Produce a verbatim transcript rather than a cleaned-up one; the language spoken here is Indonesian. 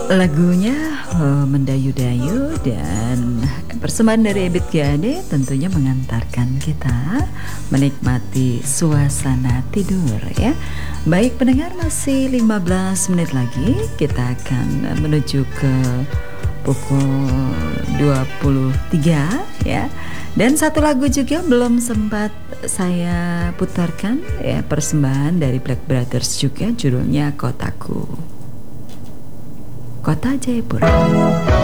Lagunya, eee, mendayu-dayu dan persembahan dari Ebit G. Ade tentunya mengantarkan kita menikmati suasana tidur ya. Baik pendengar, masih lima belas menit lagi kita akan menuju ke pukul dua puluh tiga ya. Dan satu lagu juga belum sempat saya putarkan ya, persembahan dari Black Brothers juga, judulnya Kotaku. Kota Jayapura.